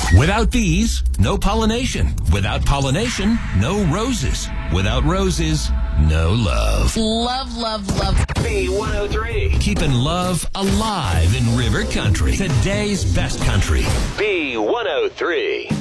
Without bees, no pollination. Without pollination, no roses. Without roses, no love. Love, love, love. B103. Keeping love alive in River Country. Today's best country. B103.